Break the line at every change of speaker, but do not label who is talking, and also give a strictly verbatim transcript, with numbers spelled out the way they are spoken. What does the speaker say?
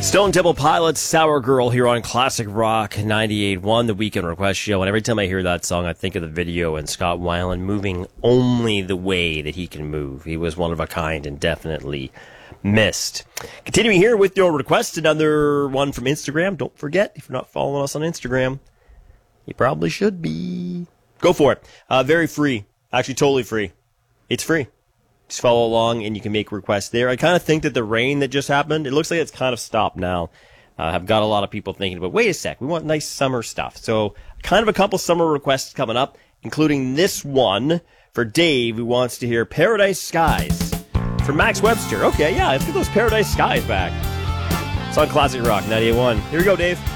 Stone Temple Pilots, Sour Girl here on Classic Rock ninety-eight point one, the Weekend Request Show. And every time I hear that song, I think of the video and Scott Weiland moving only the way that he can move. He was one of a kind and definitely missed. Continuing here with your request, another one from Instagram. Don't forget, if you're not following us on Instagram, you probably should be. Go for it. Uh, very free. Actually, totally free. It's free. Just follow along and you can make requests there. I kind of think that the rain that just happened, it looks like it's kind of stopped now. Uh, I've got a lot of people thinking, but wait a sec, we want nice summer stuff. So kind of a couple summer requests coming up, including this one for Dave, who wants to hear Paradise Skies from Max Webster. Okay, yeah, let's get those Paradise Skies back. It's on Classic Rock ninety-eight point one. Here we go, Dave.